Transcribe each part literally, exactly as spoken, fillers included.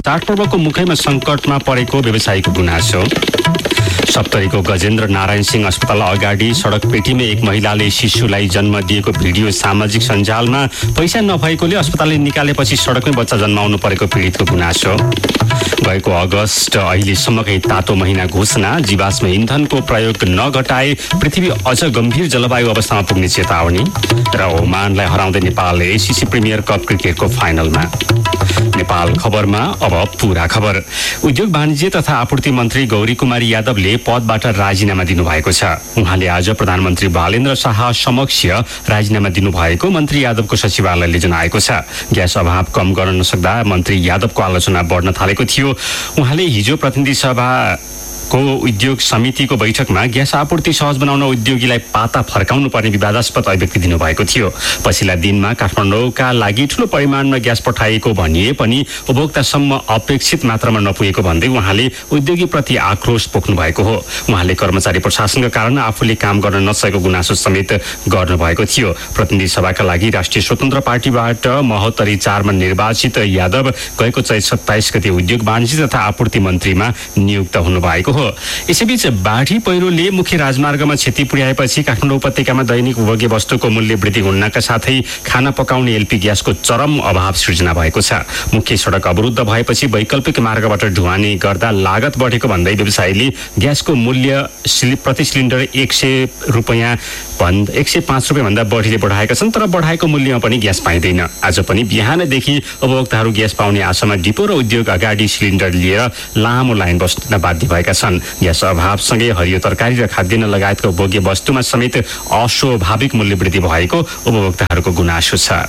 चाडपर्वको मुखैमा सङ्कटमा परेको व्यवसायीको गुनासो। सप्तरीको गजेन्द्र नारायण सिंह अस्पताल अगाडि सडक पेटीमा एक महिलाले शिशुलाई जन्म दिएको भिडियो सामाजिक सञ्जालमा। पैसा नभएकोले अस्पतालले निकालेपछि सडकमै बच्चा जन्माउनु परेको पीडितको गुनासो। गएको अगस्त अहिलेसम्मकै तातो महिना घोषणा। जीवाश्म इन्धनको प्रयोग नघटाए पृथ्वी अझ गम्भीर जलवायु अवस्थामा पुग्ने चेतावनी। र ओमानलाई हराउँदै नेपाल एसिसी प्रिमियर कप क्रिकेटको फाइनलमा। नेपाल खबरमा अब पूरा खबर। उद्योग वाणिज्य तथा आपूर्ति मन्त्री गौरी कुमारी यादवले पदबाट राजीनामा दिनुभएको छ। उहाँले आज प्रधानमन्त्री बालेन्द्र शाह समक्ष राजीनामा दिनुभएको मन्त्री यादवको सचिवालयले जनाएको छ। ग्यास अभाव कम गर्न नसक्दा मन्त्री यादवको आलोचना बढ्न थालेको थियो। उहाँले हिजो प्रतिनिधि सभा को उद्योग समितिको बैठकमा ग्यास आपूर्ति सहज बनाउन उद्योगीलाई पाता फर्काउनु पर्ने विवादास्पद अभिव्यक्ति दिनुभएको थियो। पछिल्ला दिनमा काठमाडौँका लागि ठूलो परिमाणमा ग्यास पठाइएको भनिए पनि उपभोक्तासम्म अपेक्षित मात्रामा नपुगेको भन्दै उहाँले उद्योगीप्रति आक्रोश पोख्नु भएको हो। उहाँले कर्मचारी प्रशासनका कारण आफूले काम गर्न नसकेको गुनासो समेत गर्नुभएको थियो। प्रतिनिधि सभाका लागि राष्ट्रिय स्वतन्त्र पार्टीबाट महोत्तरी चारमा निर्वाचित यादव गएको चैत सत्ताइस गते उद्योग वाणिज्य तथा आपूर्ति मन्त्रीमा नियुक्त हुनुभएको हो। यसैबीच बाढी पहिरोले मुख्य राजमार्गमा क्षति पुर्याएपछि काठमाडौँ उपत्यकामा दैनिक उपभोग्य वस्तुको मूल्य वृद्धि हुनका साथै खाना पकाउने एलपी ग्यासको चरम अभाव सृजना भएको छ। मुख्य सडक अवरुद्ध भएपछि वैकल्पिक मार्गबाट ढुवानी गर्दा लागत बढेको भन्दै व्यवसायीले ग्यासको मूल्य प्रति सिलिन्डर एक सय रुपियाँ भन्दा एक सय पाँच रुपियाँ भन्दा बढीले बढाएका छन्। तर बढाएको मूल्यमा पनि ग्यास पाइँदैन। आज पनि बिहानदेखि उपभोक्ताहरू ग्यास पाउने आशामा डिपो र उद्योग अगाडि सिलिन्डर लिएर लामो लाइन बस्न बाध्य भएका छन्। ग्यास अभावसँगै हरियो तरकारी र खाद्यान्न लगायतको उपभोग्य वस्तुमा समेत अस्वाभाविक मूल्य वृद्धि भएको उपभोक्ताहरूको गुनासो छ।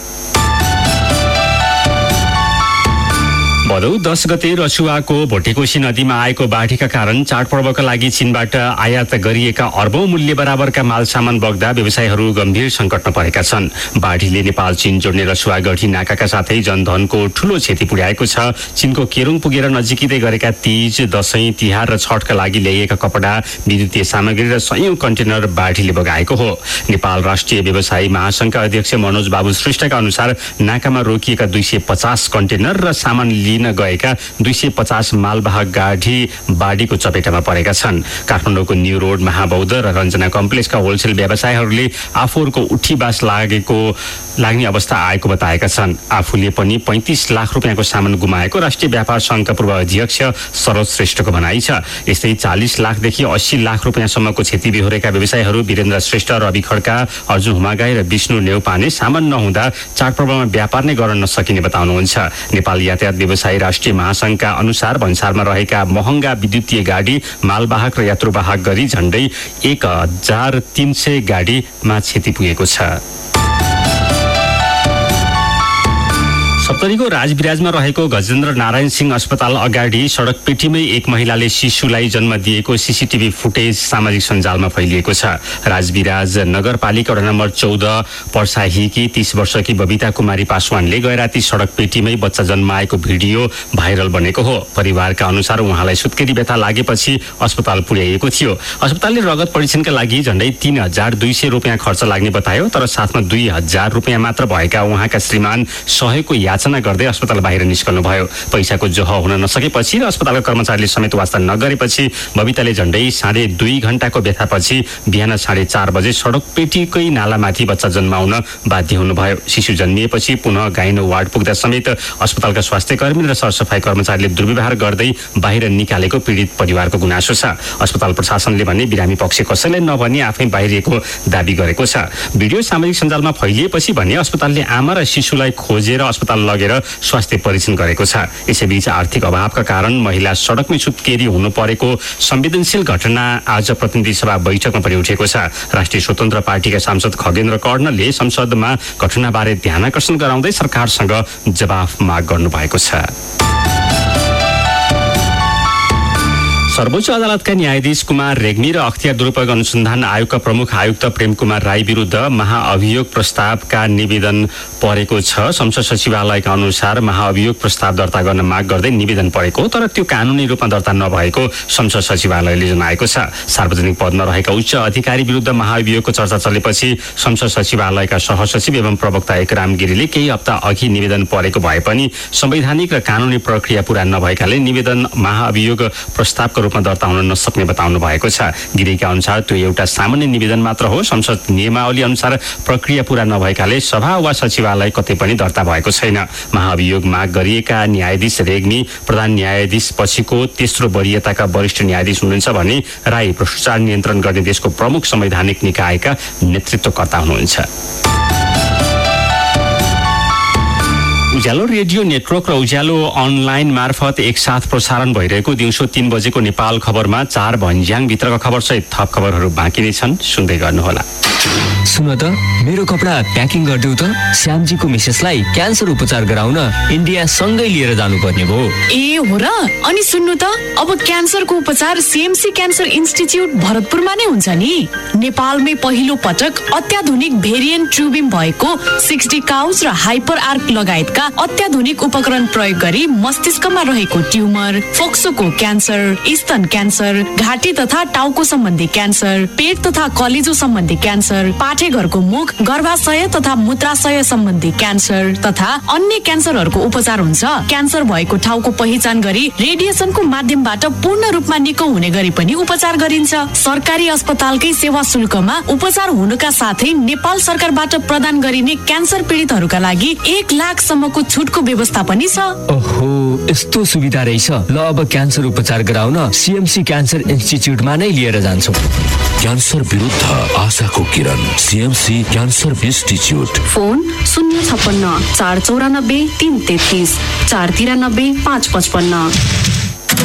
भदौ दस गते रसुवाको भोटेकोशी नदीमा आएको बाढीका कारण चाडपर्वका लागि चीनबाट आयात गरिएका अर्बौं मूल्य बराबरका माल सामान बग्दा व्यवसायीहरू गम्भीर सङ्कटमा परेका छन्। बाढीले नेपाल चीन जोड्ने रसुवागढी नाकाका साथै जनधनको ठूलो क्षति पुर्याएको छ। चीनको केरुङ पुगेर नजिकै गरेका तीज, दशैं, तिहार र छठका लागि ल्याइएका कपडा, विद्युतीय सामग्री र सयौं कन्टेनर बाढीले बगाएको हो। नेपाल राष्ट्रिय व्यवसायी महासङ्घका अध्यक्ष मनोज बाबु श्रेष्ठका अनुसार नाकामा रोकिएका दुई सय पचास कन्टेनर र सामान लिन गएका दुई सय पचास मालवाहक गाडी बाढीको चपेटामा परेका छन्। काठमाडौँको न्यू रोड, महाबौद्ध र रञ्जना कम्प्लेक्सका होलसेल व्यवसायीहरूले आफूहरूको उठीबास लागेको लाग्ने अवस्था आएको बताएका छन्। आफूले पनि पैंतिस लाख रुपियाँको सामान गुमाएको राष्ट्रिय व्यापार संघका पूर्व अध्यक्ष सरोज श्रेष्ठको भनाइ छ। यस्तै चालिस लाखदेखि अस्सी लाख रुपियाँसम्मको क्षति बेहोरेका व्यवसायीहरू वीरेन्द्र श्रेष्ठ, रवि खड्का, अर्जुन हुमागाई र विष्णु नेउपाने सामान नहुँदा चाडपर्वमा व्यापार नै गर्न नसकिने बताउनुहुन्छ। नेपाल यातायात व्यवसायी राष्ट्रिय महासङ्घका अनुसार भन्सारमा रहेका महँगा विद्युतीय गाडी, मालवाहक र यात्रुवाहक गरी झण्डै एक हजार तीन सय गाडीमा क्षति पुगेको छ। सप्तरीको राजविराजमा रहेको गजेन्द्र नारायण सिंह अस्पताल अगाडि सडक पेटीमै एक महिलाले शिशुलाई जन्म दिएको सीसीटीभी फुटेज सामाजिक सञ्जालमा फैलिएको छ। राजविराज नगरपालिका वडा नम्बर चौध पर्साहीकी तीस वर्षकी बबिता कुमारी पासवानले गैराती सडक पेटीमै बच्चा जन्माएको भिडियो भाइरल बनेको हो। परिवारका अनुसार उहाँलाई सुत्केरी व्यथा लागेपछि अस्पताल पुर्याइएको थियो। अस्पतालले रगत परीक्षणका लागि झण्डै तीन हजार दुई सय रुपियाँ खर्च लाग्ने बतायो। तर साथमा दुई हजार रुपियाँ मात्र भएका उहाँका श्रीमान सहयोगको याचना गर्दै अस्पताल बाहिर निस्कनुभयो। पैसाको जोह हुन नसकेपछि र अस्पतालका कर्मचारीले समेत वास्ता नगरेपछि बबिताले झण्डै साढे दुई घण्टाको व्यथापछि बिहान साढे चार बजे सडक पेटीकै नालामाथि बच्चा जन्माउन बाध्य हुनुभयो। शिशु जन्मिएपछि पुनः गाइनो वार्ड पुग्दा समेत अस्पतालका स्वास्थ्य कर्मी र सरसफाई कर्मचारीले दुर्व्यवहार गर्दै बाहिर निकालेको पीडित परिवारको गुनासो छ। अस्पताल प्रशासनले भने बिरामी पक्ष कसैलाई नभनी आफै बाहिरिएको दाबी गरेको छ। भिडियो सामाजिक सञ्जालमा फैलिएपछि भने अस्पतालले आमा र शिशुलाई खोजेर अस्पताल लगेर स्वास्थ्य परीक्षण गरेको छ। यसैबीच आर्थिक अभावका कारण महिला सडकमै सुत्केरी हुनु परेको संवेदनशील घटना आज प्रतिनिधि सभा बैठकमा पनि उठेको छ। राष्ट्रिय स्वतन्त्र पार्टीका सांसद खगेन्द्र कर्णले संसदमा घटनाबारे ध्यानाकर्षण गराउँदै सरकारसँग जवाफ माग गर्नुभएको छ। सर्वोच्च अदालतका न्यायाधीश कुमार रेग्मी र अख्तियार दुरुपयोग अनुसन्धान आयोगका प्रमुख आयुक्त प्रेम कुमार राई विरुद्ध महाअभियोग प्रस्तावका निवेदन परेको छ। संसद सचिवालयका अनुसार महाअभियोग प्रस्ताव दर्ता गर्न माग गर्दै निवेदन परेको, तर त्यो कानुनी रूपमा दर्ता नभएको संसद सचिवालयले जनाएको छ। सार्वजनिक पदमा रहेका उच्च अधिकारी विरुद्ध महाअभियोगको चर्चा चलेपछि संसद सचिवालयका सहसचिव एवं प्रवक्ता एकराम गिरीले केही हप्ता अघि निवेदन परेको भए पनि संवैधानिक र कानुनी प्रक्रिया पूरा नभएकाले निवेदन महाअभियोग प्रस्तावको रूपमा दर्ता हुन नसक्ने बताउनु भएको छ। गिरीका अनुसार त्यो एउटा सामान्य निवेदन मात्र हो। संसद नियमावली अनुसार प्रक्रिया पूरा नभएकाले सभा वा सचिवालय कतै पनि दर्ता भएको छैन। महाअभियोग माग गरिएका न्यायाधीश रेग्मी प्रधान न्यायाधीश पछिको तेस्रो वरियताका वरिष्ठ न्यायाधीश हुनुहुन्छ भने राई भ्रष्टाचार नियन्त्रण गर्ने देशको प्रमुख संवैधानिक निकायका नेतृत्वकर्ता हुनुहुन्छ। उज्यालो रेडियो नेटवर्क र उज्यालो अनलाइन मार्फत एकसाथ प्रसारण भइरहेको दिउँसो तीन बजेको नेपाल खबरमा चार भन्ज्याङ भित्रका खबर सहित थप खबरहरू बाँकी नै छन्, सुन्दै गर्नुहोला। सुन त, मेरो कपडा प्याकिङ गरिदेऊ त। श्यामजीको मिसेसलाई क्यान्सर उपचार गराउन इन्डिया सँगै लिएर जानुपर्ने भयो। ए हो र? अनि सुन्नु त, अब क्यान्सरको उपचार सीएमसी क्यान्सर इन्स्टिच्युट भरतपुरमा नै हुन्छ नि। नेपालमै पहिलो पटक अत्याधुनिक भेरिएन्ट ट्युबिङ भएको सिक्सटी काउज र हाइपर आर्क लगायतका अत्याधुनिक उपकरण प्रयोग गरी मस्तिष्कमा रहेको ट्युमर, फोक्सोको क्यान्सर, स्तन क्यान्सर, घाँटी तथा टाउको सम्बन्धी क्यान्सर, पेट तथा कलेजो सम्बन्धी क्यान्सर, पाठेघरको मुख, गर्भाशय तथा मूत्राशय सम्बन्धी क्यान्सर तथा अन्य क्यान्सरहरूको उपचार हुन्छ। क्यान्सर भएको ठाउँको पहिचान गरी रेडिएसनको माध्यमबाट पूर्ण रूपमा निको हुने गरी पनि उपचार गरिन्छ। सरकारी अस्पतालकै सेवा शुल्कमा उपचार हुनुका साथै नेपाल सरकारबाट प्रदान गरिने क्यान्सर पीडितहरूका लागि एक लाख सम्मको छुटको व्यवस्था पनि छ। ओहो, यस्तो सुविधा रहेछ। ल, अब क्यान्सर उपचार गराउन सीएमसी क्यान्सर इन्स्टिच्युटमा नै लिएर जान्छु। क्यान्सर विरुद्ध आशाको किरण, सीएमसी क्यान्सर इन्स्टिच्युट। फोन शून्य छप्पन्न चार चौरानब्बे तीन तेत्तिस चार तिरानब्बे पाँच पचपन्न।